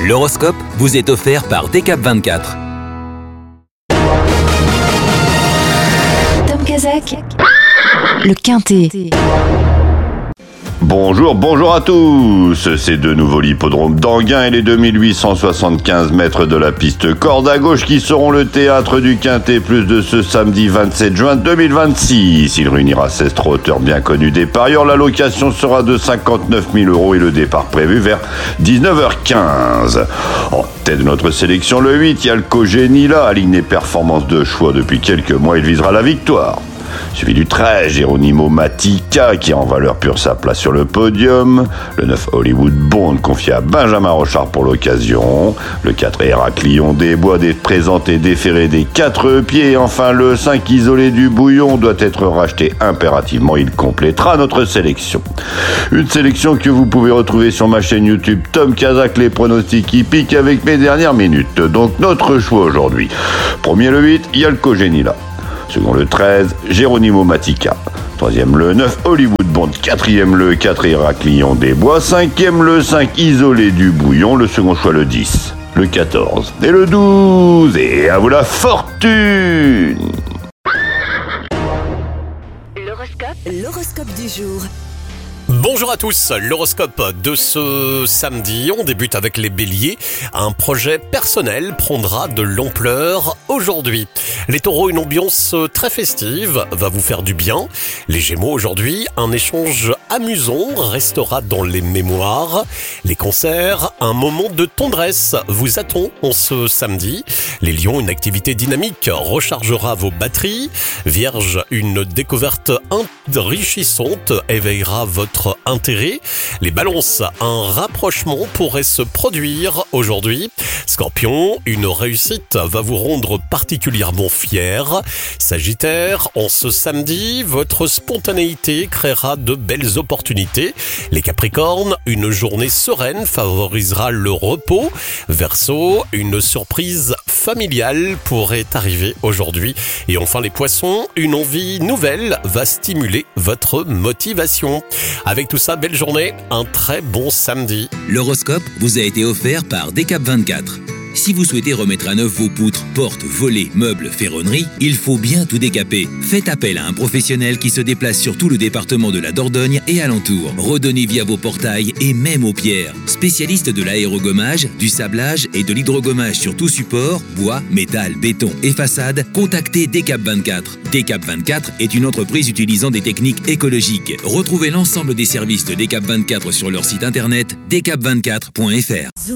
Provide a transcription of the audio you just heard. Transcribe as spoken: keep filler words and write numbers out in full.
L'horoscope vous est offert par D K vingt-quatre. Tom Kazak, le Quintet. Bonjour, bonjour à tous. C'est de nouveau l'hippodrome d'Anguin et les deux mille huit cent soixante-quinze mètres de la piste corde à gauche qui seront le théâtre du Quintet plus de ce samedi vingt-sept juin deux mille vingt-six. Il réunira seize trotteurs bien connus des parieurs. La location sera de cinquante-neuf mille euros et le départ prévu vers dix-neuf heures quinze. En tête de notre sélection, le huit, il y a le Cogénila, aligne les performances de choix depuis quelques mois. Il visera la victoire. Suivi du treize, Geronimo Matica, qui a en valeur pure sa place sur le podium. Le neuf, Hollywood Bond, confié à Benjamin Rochard pour l'occasion. Le quatre, Héraclion des Bois, des présenté déféré des quatre pieds. Et enfin, le cinq, Isolé du Bouillon, doit être racheté impérativement. Il complétera notre sélection. Une sélection que vous pouvez retrouver sur ma chaîne YouTube Tom Kazak, les pronostics hippiques avec mes dernières minutes. Donc, notre choix aujourd'hui. Premier, le huit, il y a le Cogénila. Second, le treize, Geronimo Matica. Troisième, le neuf, Hollywood Bond. Quatrième, le quatre, Héraclion des Bois. Cinquième, le cinq, Isolé du Bouillon. Le second choix, le dix, le quatorze et le douze. Et à vous la fortune! L'horoscope, l'horoscope du jour. Bonjour à tous, l'horoscope de ce samedi, on débute avec les béliers. Un projet personnel prendra de l'ampleur aujourd'hui. Les taureaux, une ambiance très festive va vous faire du bien. Les gémeaux, aujourd'hui, un échange amusant restera dans les mémoires. Les cancers, un moment de tendresse vous attend en ce samedi. Les lions, une activité dynamique rechargera vos batteries. Vierge, une découverte enrichissante éveillera votre intérêt. Les balances, un rapprochement pourrait se produire aujourd'hui. Scorpion, une réussite va vous rendre particulièrement fier. Sagittaire, en ce samedi, votre spontanéité créera de belles opportunités. Les Capricornes, une journée sereine favorisera le repos. Verseau, une surprise familiale pourrait arriver aujourd'hui. Et enfin les Poissons, une envie nouvelle va stimuler votre motivation. Avec tout ça, belle journée, un très bon samedi. L'horoscope vous a été offert par D K vingt-quatre. Si vous souhaitez remettre à neuf vos poutres, portes, volets, meubles, ferronneries, il faut bien tout décaper. Faites appel à un professionnel qui se déplace sur tout le département de la Dordogne et alentour. Redonnez vie à vos portails et même aux pierres. Spécialiste de l'aérogommage, du sablage et de l'hydrogommage sur tout support, bois, métal, béton et façade, contactez D K vingt-quatre. D K vingt-quatre est une entreprise utilisant des techniques écologiques. Retrouvez l'ensemble des services de D K vingt-quatre sur leur site internet d k vingt-quatre point f r.